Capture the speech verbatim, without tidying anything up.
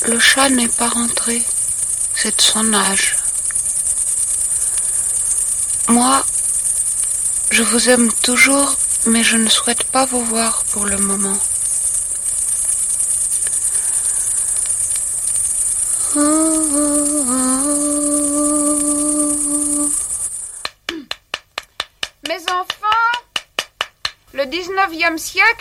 Le chat n'est pas rentré. C'est de son âge. Moi, je vous aime toujours, mais je ne souhaite pas vous voir pour le moment. Mes enfants, le dix-neuvième siècle